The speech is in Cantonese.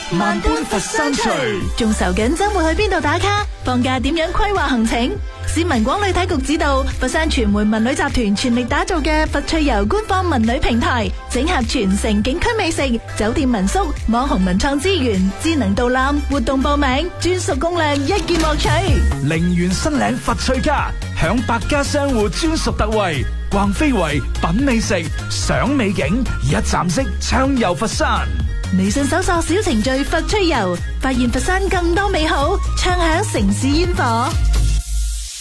萬般佛山趣。 仲愁緊周末去邊度打卡？放假點樣規劃行程？市民廣旅體局指導，佛山傳媒文旅集團全力打造嘅佛趣遊官方文旅平台，整合全城景區美食、酒店民宿、網紅文創資源、智能導覽、活動報名、專屬攻略，一鍵獲取。 陵園新嶺佛趣家，享百家商戶專屬特惠，逛非遺、品美食、賞美景，一站式暢遊佛山。 微信搜索小程序佛趣遊，發現佛山更多美好，暢享城市煙火。